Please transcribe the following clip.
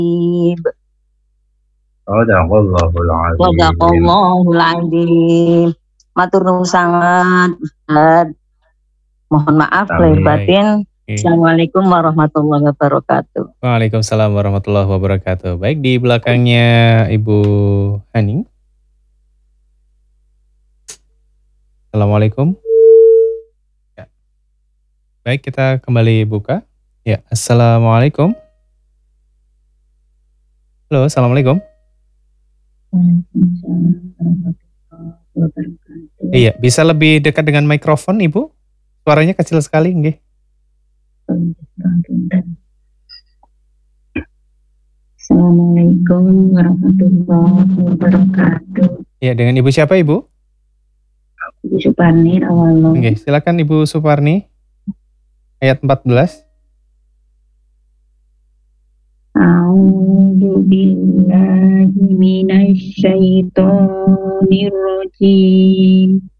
Sadaqallahul azim. Sadaqallahul azim. Matur nuwun sangat, Ustaz. Mohon maaf lahir batin. Assalamualaikum warahmatullahi wabarakatuh. Waalaikumsalam warahmatullahi wabarakatuh. Baik, di belakangnya Ibu Hani. Assalamualaikum. Ya. Baik, kita kembali buka. Ya, assalamualaikum. Halo, assalamualaikum. Iya, bisa lebih dekat dengan mikrofon, Ibu? Suaranya kecil sekali, nggih. Assalamualaikum warahmatullahi wabarakatuh. Ya, dengan Ibu siapa, Ibu? Ibu Suparni Rawalo. Oke, silakan Ibu Suparni. Ayat 14. A'udzu billahi minasy syaithanir rajim.